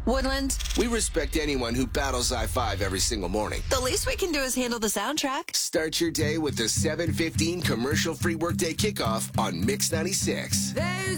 Woodland, We respect anyone who battles I-5 every single morning. the least we can do is handle the soundtrack. Start your day with the 7:15 commercial-free workday kickoff on Mix 96. There's